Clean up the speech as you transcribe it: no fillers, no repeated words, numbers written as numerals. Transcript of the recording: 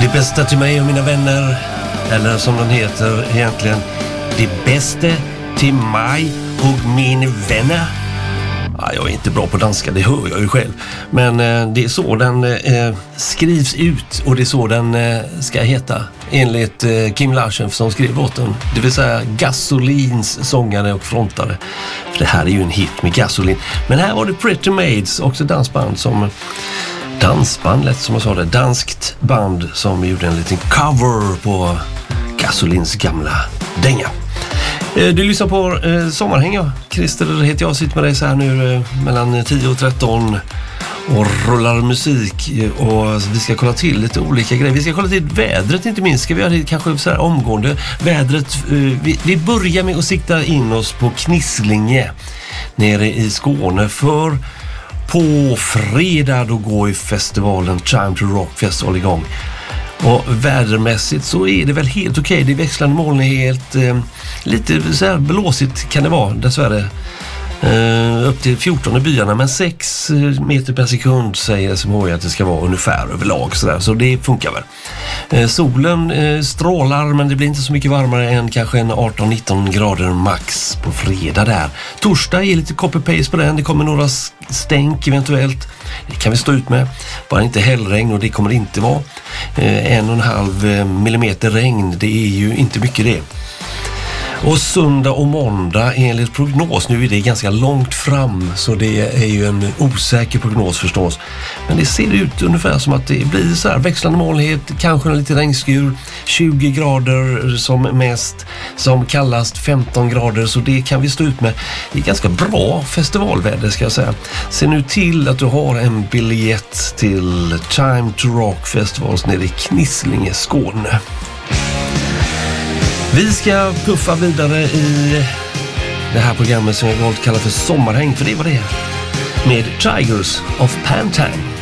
Det bästa till mig och mina vänner, eller som den heter egentligen, det bästa till mig och mina vänner. Ja, jag är inte bra på danska, det hör jag ju själv. Men det är så den skrivs ut och det är så den ska heta. Enligt Kim Larsen som skrev låten. Det vill säga Gasolins sångare och frontare. För det här är ju en hit med Gasolin. Men här var det Pretty Maids, också dansband som... Dansband, lätt som jag sa det. Danskt band som gjorde en liten cover på Gasolins gamla dänga. Du lyssnar på Sommarhäng, ja. Christer heter jag, sitter med dig så här nu mellan 10 och 13 och rullar musik och vi ska kolla till lite olika grejer. Vi ska kolla till vädret inte minst. Ska vi göra det kanske så här omgående. Vädret, vi börjar med att sikta in oss på Knislinge nere i Skåne, för på fredag då går ju festivalen Time to Rock Festival igång. Och vädermässigt så är det väl helt okej. Det är växlande molnighet, lite så här blåsigt kan det vara dessvärre. Upp till 14 i byarna, men 6 meter per sekund säger SMHI att det ska vara ungefär överlag sådär, så det funkar väl. Solen strålar, men det blir inte så mycket varmare än kanske en 18-19 grader max på fredag där. Torsdag är lite copy-paste på den, det kommer några stänk eventuellt. Det kan vi stå ut med, bara inte hällregn, och det kommer det inte vara. 1,5 millimeter regn, det är ju inte mycket det. Och söndag och måndag enligt prognos, nu är det ganska långt fram så det är ju en osäker prognos förstås. Men det ser ut ungefär som att det blir så här växlande molnighet, kanske en lite regnskur, 20 grader som mest, som kallast 15 grader, så det kan vi stå ut med. Det är ganska bra festivalväder ska jag säga. Se nu till att du har en biljett till Time to Rock Festivals nere i Knislinge, Skåne. Vi ska puffa vidare i det här programmet som jag valt att kalla för Sommarhäng, för det var det. Med Tigers of Pantang.